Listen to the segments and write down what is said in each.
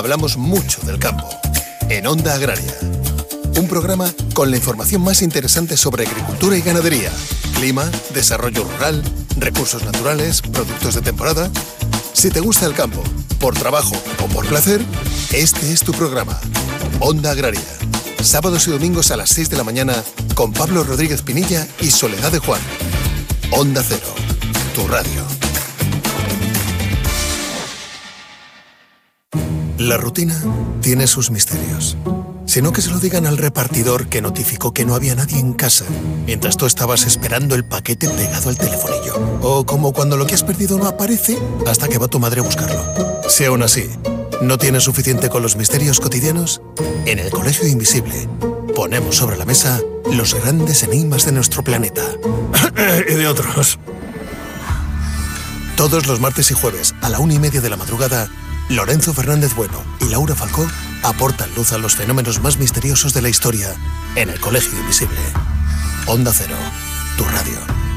hablamos mucho del campo. En Onda Agraria. Un programa con la información más interesante sobre agricultura y ganadería, clima, desarrollo rural, recursos naturales, productos de temporada. Si te gusta el campo, por trabajo o por placer, este es tu programa. Onda Agraria. Sábados y domingos a las 6 de la mañana con Pablo Rodríguez Pinilla y Soledad de Juan. Onda Cero, tu radio. La rutina tiene sus misterios. Sino que se lo digan al repartidor que notificó que no había nadie en casa mientras tú estabas esperando el paquete pegado al telefonillo. O como cuando lo que has perdido no aparece hasta que va tu madre a buscarlo. Si aún así no tienes suficiente con los misterios cotidianos, en el Colegio Invisible ponemos sobre la mesa los grandes enigmas de nuestro planeta. Y de otros. Todos los martes y jueves a la 1:30 de la madrugada, Lorenzo Fernández Bueno y Laura Falcó aportan luz a los fenómenos más misteriosos de la historia en el Colegio Invisible. Onda Cero, tu radio.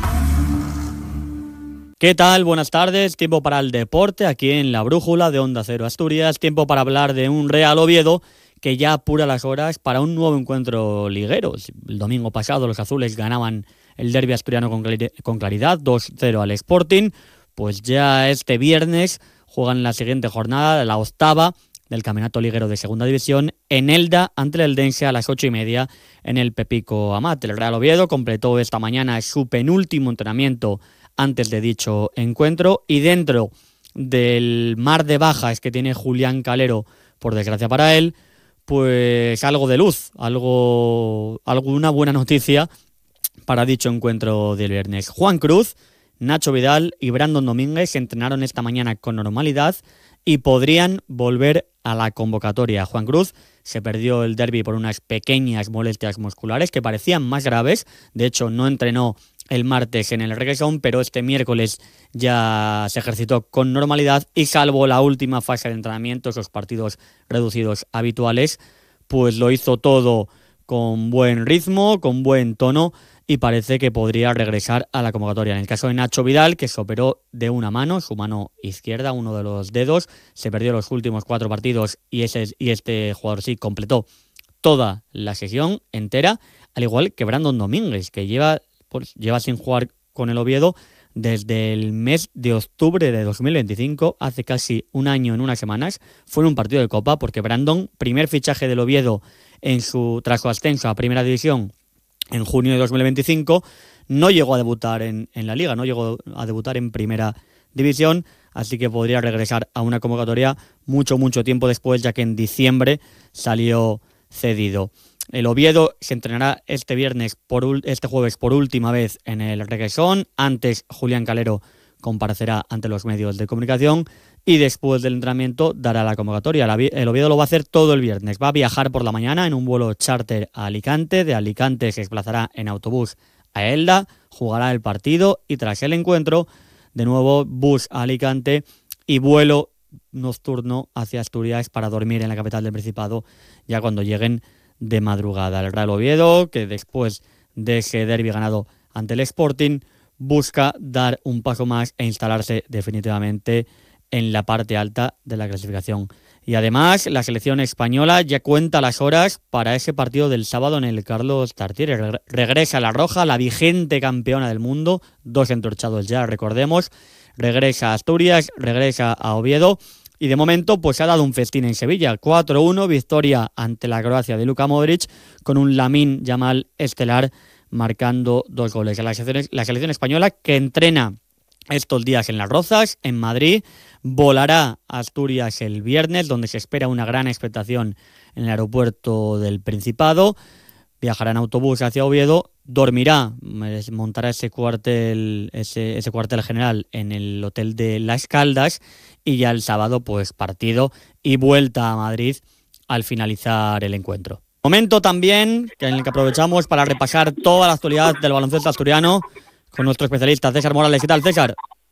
¿Qué tal? Buenas tardes. Tiempo para el deporte aquí en la Brújula de Onda Cero Asturias. Tiempo para hablar de un Real Oviedo que ya apura las horas para un nuevo encuentro liguero. El domingo pasado los azules ganaban el derbi asturiano con claridad, 2-0 al Sporting. Pues ya este viernes juegan la siguiente jornada, la octava del Campeonato Liguero de Segunda División, en Elda, ante el Eldense a las 8:30 en el Pepico Amat. El Real Oviedo completó esta mañana su penúltimo entrenamiento antes de dicho encuentro y dentro del mar de bajas que tiene Julián Calero, por desgracia para él, pues algo de luz, alguna buena noticia para dicho encuentro del viernes. Juan Cruz, Nacho Vidal y Brandon Domínguez se entrenaron esta mañana con normalidad y podrían volver a la convocatoria. Juan Cruz se perdió el derbi por unas pequeñas molestias musculares que parecían más graves. De hecho, no entrenó el martes en el regresón, pero este miércoles ya se ejercitó con normalidad y salvo la última fase de entrenamiento, esos partidos reducidos habituales, pues lo hizo todo con buen ritmo, con buen tono y parece que podría regresar a la convocatoria. En el caso de Nacho Vidal, que se operó de una mano, su mano izquierda, uno de los dedos, se perdió los últimos 4 partidos y este jugador sí completó toda la sesión entera, al igual que Brandon Domínguez, que lleva sin jugar con el Oviedo desde el mes de octubre de 2025, hace casi un año en unas semanas. Fue en un partido de Copa porque Brandon, primer fichaje del Oviedo tras su ascenso a Primera División en junio de 2025, no llegó a debutar en la Liga, no llegó a debutar en Primera División, así que podría regresar a una convocatoria mucho tiempo después, ya que en diciembre salió cedido. El Oviedo se entrenará este jueves por última vez en el regresón. Antes Julián Calero comparecerá ante los medios de comunicación y después del entrenamiento dará la convocatoria. El Oviedo lo va a hacer todo el viernes. Va a viajar por la mañana en un vuelo charter a Alicante. De Alicante se desplazará en autobús a Elda, jugará el partido y tras el encuentro, de nuevo bus a Alicante y vuelo nocturno hacia Asturias para dormir en la capital del Principado ya cuando lleguen de madrugada. El Real Oviedo, que después de ese derbi ganado ante el Sporting, busca dar un paso más e instalarse definitivamente en la parte alta de la clasificación. Y además, la selección española ya cuenta las horas para ese partido del sábado en el Carlos Tartiere. Regresa la Roja, la vigente campeona del mundo, 2 entorchados ya, recordemos. Regresa a Asturias, regresa a Oviedo. Y de momento pues ha dado un festín en Sevilla, 4-1, victoria ante la Croacia de Luka Modric, con un Lamine Yamal estelar marcando 2 goles. La selección española, que entrena estos días en Las Rozas, en Madrid, volará a Asturias el viernes, donde se espera una gran expectación en el aeropuerto del Principado. Viajará en autobús hacia Oviedo, dormirá, montará ese cuartel general en el hotel de Las Caldas y ya el sábado pues partido y vuelta a Madrid al finalizar el encuentro. Momento también en el que aprovechamos para repasar toda la actualidad del baloncesto asturiano con nuestro especialista César Morales. ¿Qué tal, César?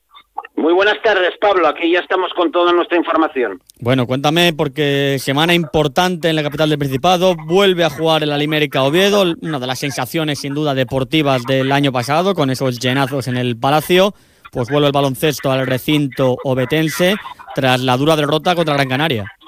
Muy buenas tardes, Pablo. Aquí ya estamos con toda nuestra información. Bueno, cuéntame, porque semana importante en la capital del Principado. Vuelve a jugar el Alimérica Oviedo, una de las sensaciones sin duda deportivas del año pasado, con esos llenazos en el Palacio. Pues vuelve el baloncesto al recinto ovetense tras la dura derrota contra Gran Canaria.